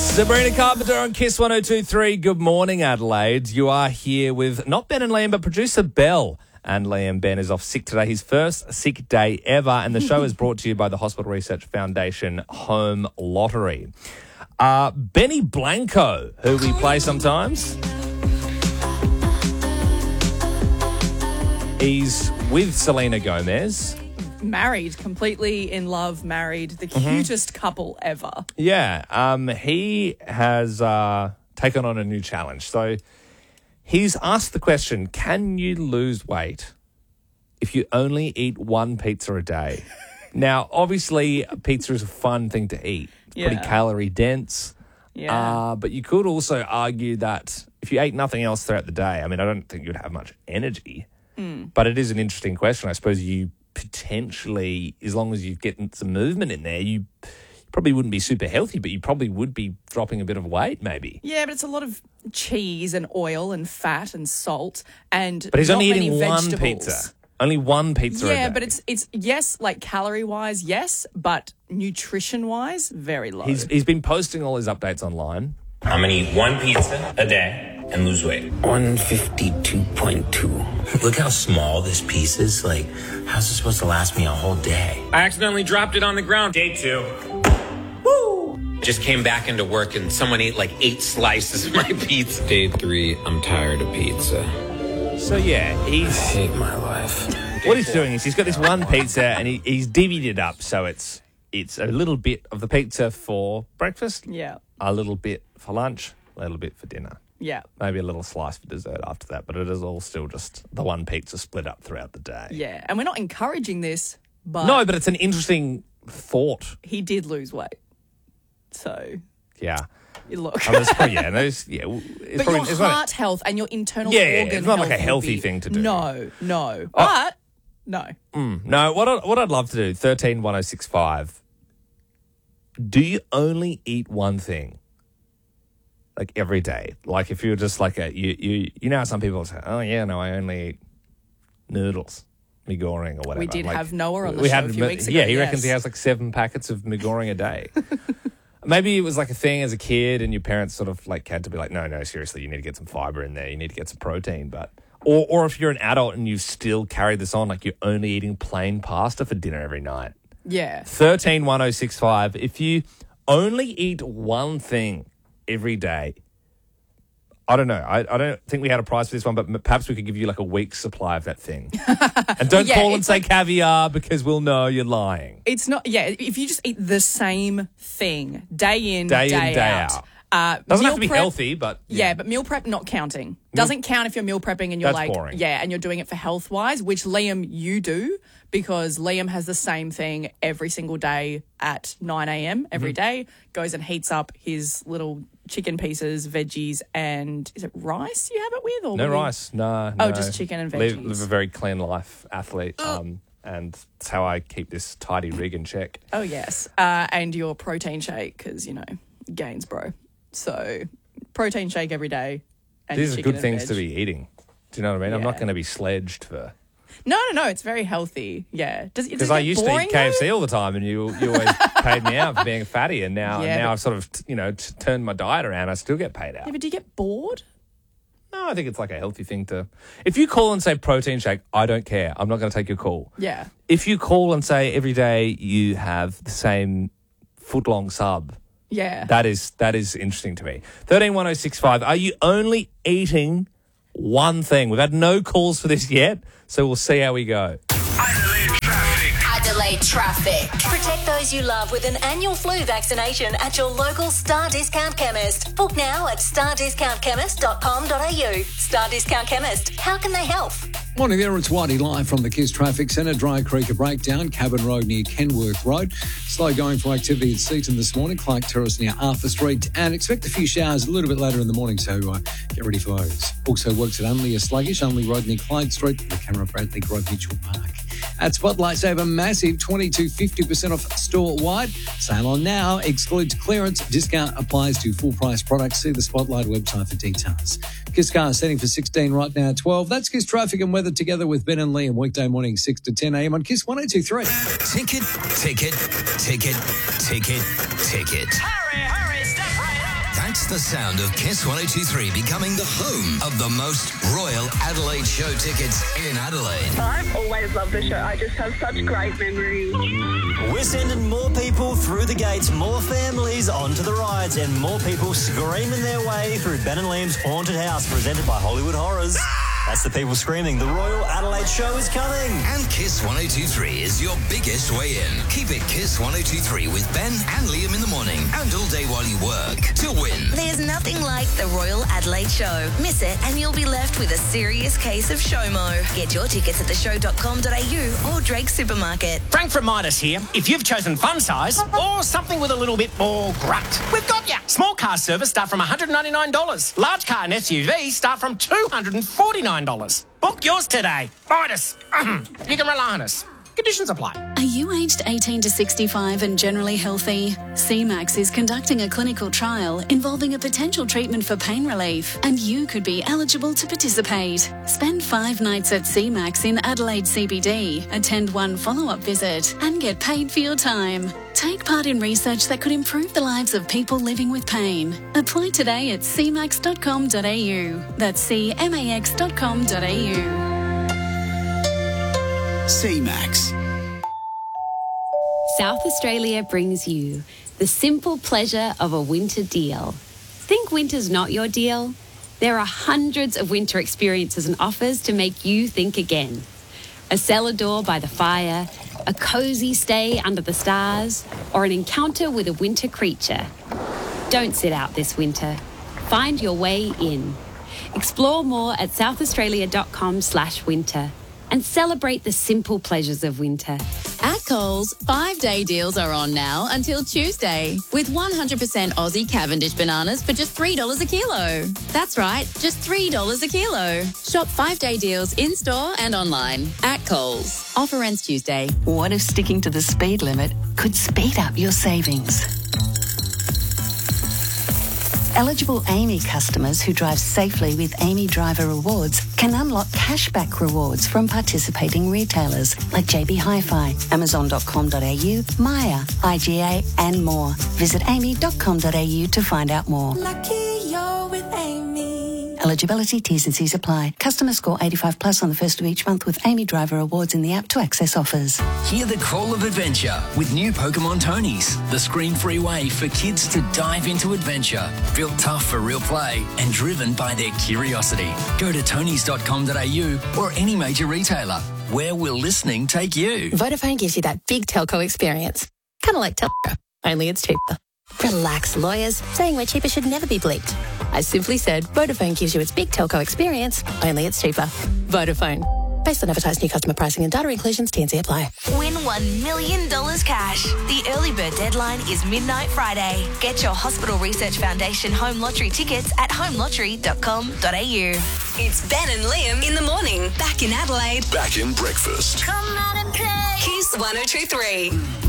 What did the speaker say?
Sabrina Carpenter on Kiss 102.3. Good morning, Adelaide. You are here with not Ben and Liam, but producer Belle. And Liam, Ben is off sick today, his first sick day ever. And the show is brought to you by the Hospital Research Foundation Home Lottery. Benny Blanco, who we play sometimes. He's with Selena Gomez. Married, completely in love, married, the cutest couple ever. Yeah, he has taken on a new challenge. So he's asked the question, can you lose weight if you only eat one pizza a day? Now, obviously, pizza is a fun thing to eat. It's pretty calorie dense. Yeah. But you could also argue that if you ate nothing else throughout the day, I mean, I don't think you'd have much energy. But it is an interesting question. I suppose you potentially, as long as you get some movement in there, you probably wouldn't be super healthy, but you probably would be dropping a bit of weight maybe. Yeah, but it's a lot of cheese and oil and fat and salt and But he's not only many eating one vegetables. pizza. Only one pizza a day. Yeah, but it's yes, like calorie-wise, yes, but nutrition-wise, very low. He's been posting all his updates online. I'm gonna eat one pizza a day and lose weight. 152.2. Look how small this piece is. Like, how's it supposed to last me a whole day? I accidentally dropped it on the ground. Day 2. Woo! Just came back into work and someone ate like 8 slices of my pizza. Day 3, I'm tired of pizza. So, yeah, I hate my life. what he's doing is he's got this one pizza and he's divvied it up. So it's a little bit of the pizza for breakfast, Yeah. a little bit for lunch, a little bit for dinner. Yeah. Maybe a little slice for dessert after that, but it is all still just the one pizza split up throughout the day. Yeah. And we're not encouraging this, but No, but it's an interesting thought. he did lose weight. So, Yeah. look. I mean, it's probably, it's But probably, your it's not heart health and your internal Yeah, organ it's not like health a will healthy be- thing to do. No. But, no. No, what I'd love to do, 131065, do you only eat one thing? Like every day? Like if you're just like you know how some people say, oh yeah, no, I only eat noodles, mee goreng or whatever. We did Like, have Noah on the show a few weeks ago. Yeah, he reckons yes. he has like 7 packets of mee goreng a day. Maybe it was like a thing as a kid and your parents sort of like had to be like, no, seriously, you need to get some fiber in there. You need to get some protein. But or if you're an adult and you've still carried this on, like you're only eating plain pasta for dinner every night. Yeah. 131065. If you only eat one thing every day, I don't know. I don't think we had a price for this one, but perhaps we could give you like a week's supply of that thing. And don't Yeah, call and it's say like- caviar because we'll know you're lying. It's not, if you just eat the same thing day in, day out. Doesn't meal have to be prep- healthy, but Yeah, but meal prep not counting. Doesn't count if you're meal prepping and you're That's like, boring. and you're doing it for health wise, which Liam, you do, because Liam has the same thing every single day at 9 a.m. every day, goes and heats up his little chicken pieces, veggies, and is it rice you have it with? Or no will you- rice. No. Oh, just chicken and veggies. Live a very clean life, athlete. And it's how I keep this tidy rig in check. Oh, yes. And your protein shake, because, gains, bro. So, protein shake every day. And These are chicken good and things to veg. be eating. Do you know what I mean? I'm not Yeah. going to be sledged for... No. It's very healthy. Yeah. Does Because it I get used boring, to eat KFC though? all the time, and you always paid me out for being a fatty, and now Yeah, but- I've sort of turned my diet around. I still get paid out. Yeah, but do you get bored? No, I think it's like a healthy thing to. If you call and say protein shake, I don't care. I'm not going to take your call. Yeah. If you call and say every day you have the same foot-long sub, Yeah. that is interesting to me. 131065. Are you only eating one thing? We've had no calls for this yet, so we'll see how we go. Adelaide Traffic. Protect those you love with an annual flu vaccination at your local Star Discount Chemist. Book now at stardiscountchemist.com.au. Star Discount Chemist. How can they help? Morning there, it's Whitey live from the KISS Traffic Centre. Dry Creek a breakdown, Cabin Road near Kenworth Road. Slow going for activity at Seaton this morning, Clark Terrace near Arthur Street. And expect a few showers a little bit later in the morning, so get ready for those. Also works at Unley are sluggish, Unley Road near Clyde Street, the Camera Bradley Grove Mitchell Park. At Spotlight, save a massive 20 to 50% off store-wide. Sale on now, excludes clearance. Discount applies to full-price products. See the Spotlight website for details. KISS Car setting for 16 right now, 12. That's KISS Traffic and Weather together with Ben and Liam, weekday morning 6 to 10 a.m. on KISS 102.3. Ticket. Hurry, step right up. That's the sound of Kiss 102.3 becoming the home of the most Royal Adelaide show tickets in Adelaide. I've always loved the show. I just have such great memories. We're sending more people through the gates, more families onto the rides, and more people screaming their way through Ben and Liam's Haunted House, presented by Hollywood Horrors. That's the people screaming. The Royal Adelaide show is coming. And Kiss 102.3 is your biggest way in. Keep it Kiss 102.3 with Ben and Liam in the morning and all day while you work to win. There's nothing like the Royal Adelaide show. Miss it and you'll be left with a serious case of SHOMO. Get your tickets at theshow.com.au or Drake Supermarket. Frank from Midas here. If you've chosen fun size or something with a little bit more grunt, we've got you. Small car service start from $199. Large car and SUV start from $249. Book yours today. Midas. You can rely on us. Conditions apply. Are you aged 18 to 65 and generally healthy? CMAX is conducting a clinical trial involving a potential treatment for pain relief, and you could be eligible to participate. Spend 5 nights at CMAX in Adelaide CBD, attend 1 follow-up visit, and get paid for your time. Take part in research that could improve the lives of people living with pain. Apply today at cmax.com.au. That's cmax.com.au. CMAX. South Australia brings you the simple pleasure of a winter deal. Think winter's not your deal? There are hundreds of winter experiences and offers to make you think again. A cellar door by the fire, a cosy stay under the stars, or an encounter with a winter creature. Don't sit out this winter. Find your way in. Explore more at southaustralia.com/winter. And celebrate the simple pleasures of winter. At Coles, 5-day deals are on now until Tuesday, with 100% Aussie Cavendish bananas for just $3 a kilo. That's right, just $3 a kilo. Shop 5-day deals in-store and online at Coles. Offer ends Tuesday. What if sticking to the speed limit could speed up your savings? Eligible Amy customers who drive safely with Amy Driver Rewards can unlock cashback rewards from participating retailers like JB Hi-Fi, Amazon.com.au, Maya, IGA and more. Visit amy.com.au to find out more. Lucky you're with Amy. Eligibility, T's and C's apply. Customer score 85 plus on the first of each month with Amy Driver Rewards in the app to access offers. Hear the call of adventure with new Pokemon Tonies, the screen-free way for kids to dive into adventure. Built tough for real play and driven by their curiosity. Go to tonys.com.au or any major retailer. Where will listening take you? Vodafone gives you that big telco experience. Kind of like telco, only it's cheaper. Relax, lawyers. Saying we're cheaper should never be bleeped. I simply said Vodafone gives you its big telco experience, only it's cheaper. Vodafone. Based on advertised new customer pricing and data inclusions, T&C apply. Win $1 million cash. The early bird deadline is midnight Friday. Get your Hospital Research Foundation home lottery tickets at homelottery.com.au. It's Ben and Liam in the morning. Back in Adelaide. Back in breakfast. Come out and play. Kiss 102.3.